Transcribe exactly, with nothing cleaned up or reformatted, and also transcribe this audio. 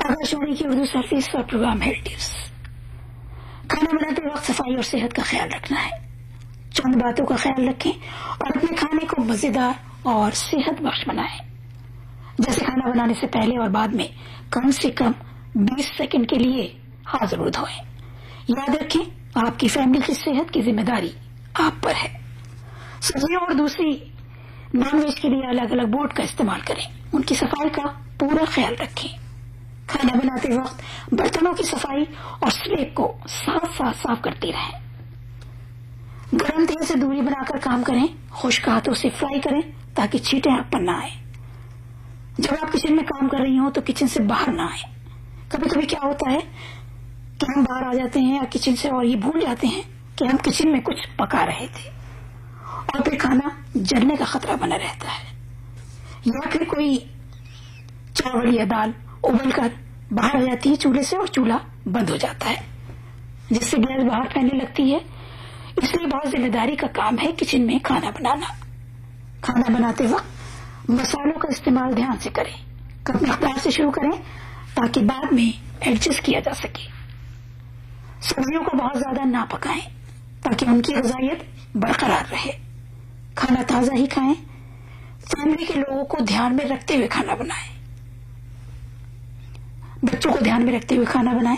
آکاشوانی کی اردو سروس کا programme health tips. کھانا بناتے وقت صفائی اور صحت کا خیال رکھنا ہے۔ چند باتوں کا خیال رکھیں اور اپنے کھانے کو مزیدار اور صحت بخش بنائیں، جیسے کھانا بنانے سے پہلے اور بعد میں کم سے کم بیس سیکنڈ کے لیے ہاتھ ضرور دھوئیں۔ یاد رکھیں آپ کی فیملی کی صحت کی ذمہ داری آپ پر ہے۔ سبزیوں اور دوسری نان ویج کے لیے الگ الگ بورڈ کا استعمال کریں، ان کی صفائی کا پورا خیال رکھیں۔ کھانا بناتے وقت برتنوں کی صفائی اور سلیب کو ساتھ ساتھ صاف کرتے رہیں۔ گرم تیل سے دوری بنا کر کام کریں، خشک ہاتھوں سے فرائی کریں تاکہ چھینٹیں آپ پر نہ آئیں۔ جب آپ کچن میں کام کر رہی ہوں تو کچن سے باہر نہ آئیں۔ کبھی کبھی کیا ہوتا ہے کہ ہم باہر آ جاتے ہیں یا کچن سے اور یہ بھول جاتے ہیں کہ ہم کچن میں کچھ پکا رہے تھے، اور پھر کھانا جلنے کا خطرہ بنا رہتا ہے، یا پھر کوئی چاول یا دال ابل کر باہر آ جاتی ہے چولہے سے اور چولہا بند ہو جاتا ہے، جس سے گیس باہر پھیلنے لگتی ہے۔ اس لیے بہت ذمہ داری کا کام ہے کچن میں کھانا بنانا۔ کھانا بناتے وقت مسالوں کا استعمال دھیان سے کریں، کم مقدار سے شروع کریں تاکہ بعد میں ایڈجسٹ کیا جا سکے۔ سبزیوں کو بہت زیادہ نہ پکائیں تاکہ ان کی غذائیت برقرار رہے۔ کھانا تازہ ہی کھائیں۔ فیملی کے لوگوں کو دھیان میں رکھتے ہوئے کھانا بنائیں، بچوں کو دھیان میں رکھتے ہوئے کھانا بنائیں۔